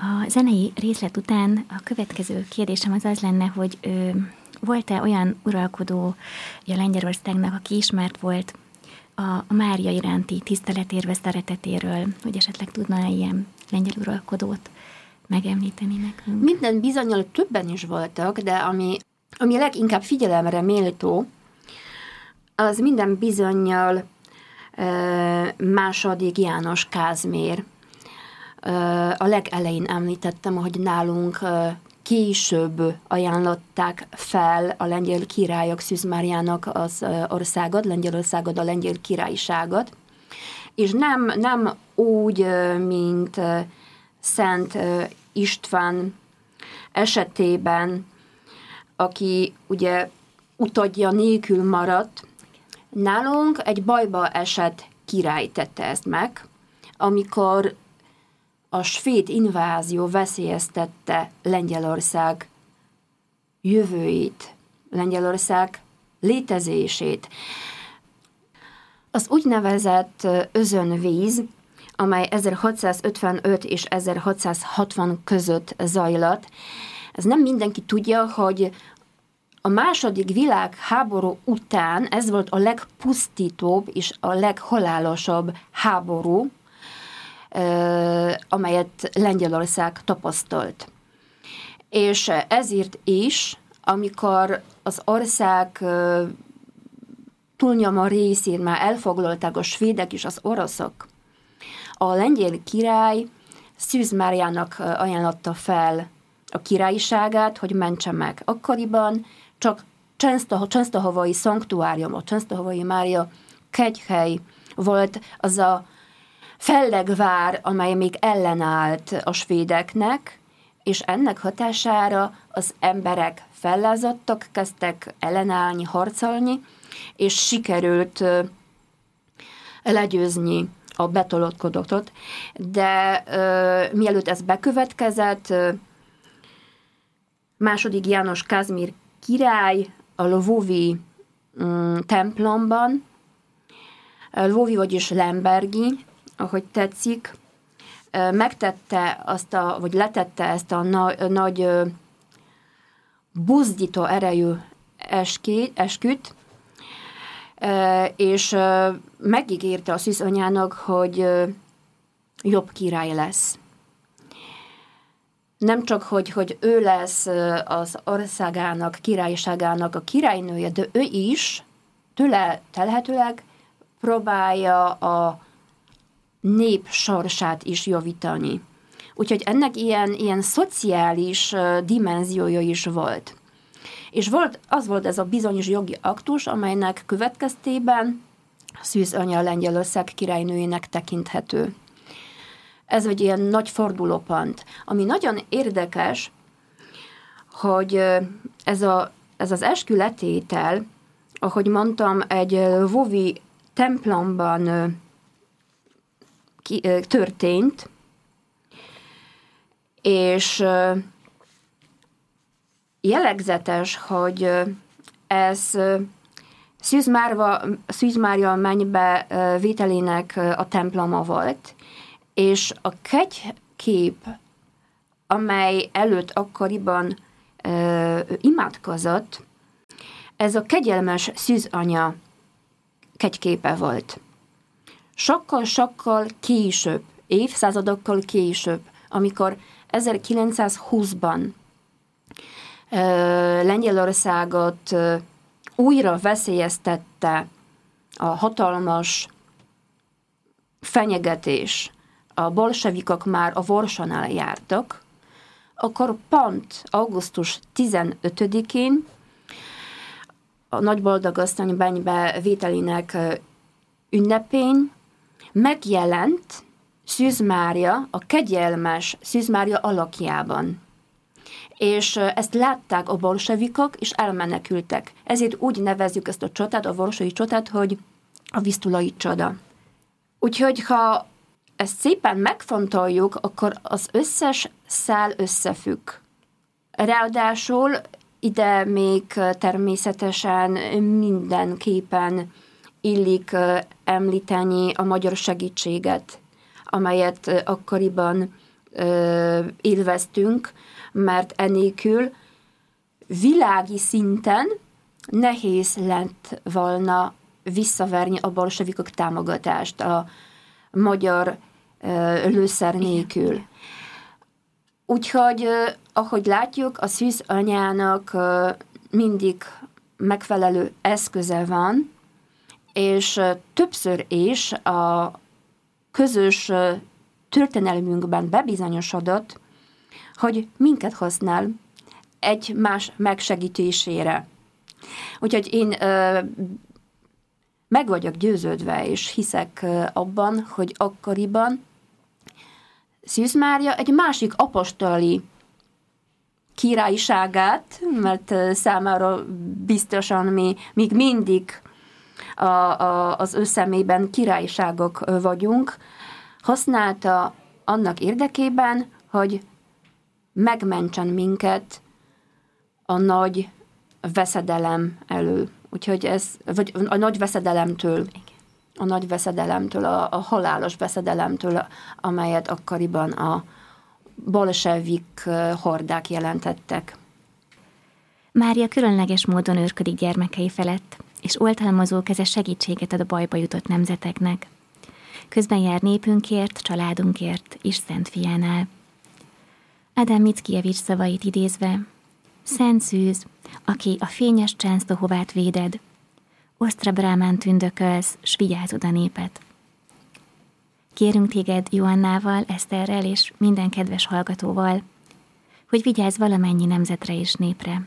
A zenei részlet után a következő kérdésem az lenne, hogy volt-e olyan uralkodó a Lengyelországnak, aki ismert volt a Mária iránti tiszteletérve, szeretetéről, hogy esetleg tudna ilyen lengyel uralkodót megemlíteni nekünk? Minden bizonnyal többen is voltak, de ami leginkább figyelemre méltó, az minden bizonnyal második János Kázmér. A legelején említettem, hogy nálunk később ajánlották fel a lengyel királyok Szűz Máriának az országot, Lengyelországot, a lengyel királyságot, és nem úgy, mint Szent István esetében, aki ugye utódja nélkül maradt. Nálunk egy bajba esett király tette ezt meg, amikor a svéd invázió veszélyeztette Lengyelország jövőjét, Lengyelország létezését. Az úgynevezett özönvíz, amely 1655 és 1660 között zajlott, ez nem mindenki tudja, hogy a második világháború után ez volt a legpusztítóbb és a leghalálosabb háború, amelyet Lengyelország tapasztalt. És ezért is, amikor az ország túlnyomó részén már elfoglalták a svédek és az oroszok, a lengyel király Szűz Máriának ajánlotta fel a királyságát, hogy mentse meg. Akkoriban csak Csensztahovai szanktuárium, a Csensztahovai Mária kegyhely volt az a fellegvár, amely még ellenállt a svédeknek, és ennek hatására az emberek fellázadtak, kezdtek ellenállni, harcolni, és sikerült legyőzni a betolódkodót. De mielőtt ez bekövetkezett, második János Kázmér király a Lwowi templomban, Lwowi, vagyis Lembergi, ahogy tetszik, letette ezt a nagy buzdító erejű esküt, és megígérte a Szűz anyának, hogy jobb király lesz. Nem csak, hogy ő lesz az országának, királyságának a királynője, de ő is tőle telhetőleg próbálja a nép sorsát is javítani. Úgyhogy ennek ilyen szociális dimenziója is volt. És az volt ez a bizonyos jogi aktus, amelynek következtében Szűz anya Lengyelország királynőjének tekinthető. Ez egy ilyen nagy fordulópont. Ami nagyon érdekes, hogy ez az eskületétel, ahogy mondtam, egy Lwowi templomban történt, és jellegzetes, hogy ez Szűz Mária mennybe vételének a temploma volt, és a kegykép, amely előtt akkoriban imádkozott, ez a kegyelmes Szűz anya kegyképe volt. Sokkal később, évszázadokkal később, amikor 1920-ban Lengyelországot újra veszélyeztette a hatalmas fenyegetés, a bolsevikok már a Varsónál jártak, akkor pont augusztus 15-én a Nagyboldogasszony bennybe vételének ünnepén megjelent Szűz Mária, a kegyelmes Szűz Mária alakjában. És ezt látták a bolsevikok, és elmenekültek. Ezért úgy nevezzük ezt a csatát, a varsói csatát, hogy a Visztulai csoda. Úgyhogy ha ezt szépen megfontoljuk, akkor az összes szál összefügg. Ráadásul ide még természetesen mindenképpen illik említeni a magyar segítséget, amelyet akkoriban élveztünk, mert enélkül világi szinten nehéz lett volna visszaverni a bolsevikok támogatást a magyar lőszer nélkül. Úgyhogy, ahogy látjuk, a szűz anyának mindig megfelelő eszköze van, és többször is a közös történelmünkben bebizonyosodott, hogy minket használ egymás megsegítésére. Úgyhogy én meg vagyok győződve, és hiszek abban, hogy akkoriban Szűz Mária egy másik apostoli királyságát, mert számára biztosan mi még mindig az ő szemében királyságok vagyunk, használta annak érdekében, hogy megmentsen minket a nagy veszedelem elől. Úgyhogy vagy a nagy veszedelemtől, a nagy veszedelemtől, a halálos veszedelemtől, amelyet akkoriban a bolsevik hordák jelentettek. Mária különleges módon őrködik gyermekei felett, és oltalmazó keze segítséget ad a bajba jutott nemzeteknek. Közben jár népünkért, családunkért és Szent Fiánál. Ádám Mickiewicz szavait idézve: Szent Szűz, aki a fényes Csensztohovát véded, osztra brámán tündökölsz, s vigyázod a népet. Kérünk téged Joannával, Eszterrel és minden kedves hallgatóval, hogy vigyázz valamennyi nemzetre és népre.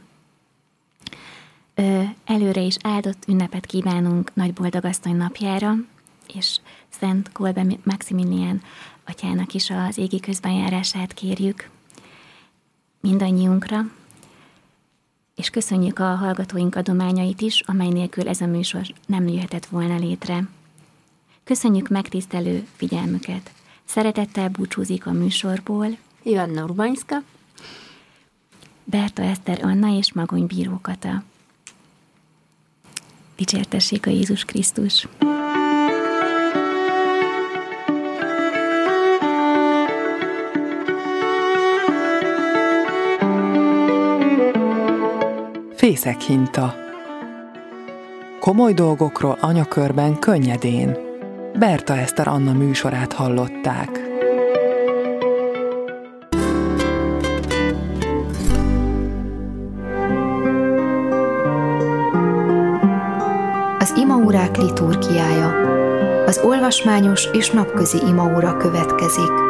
Előre is áldott ünnepet kívánunk Nagy Boldogasszony napjára, és Szent Kolbe Maximilián atyának is az égi közbenjárását kérjük mindannyiunkra, és köszönjük a hallgatóink adományait is, amely nélkül ez a műsor nem jöhetett volna létre. Köszönjük megtisztelő figyelmüket. Szeretettel búcsúzik a műsorból Joanna Urbanska, Berta Eszter Anna és Magony Bíró Kata. Dicsértessék a Jézus Krisztus! Fészekhinta. Komoly dolgokról anyakörben könnyedén. Berta Eszter Anna műsorát hallották. Az imaórák liturgiája. Az olvasmányos és napközi imaóra következik.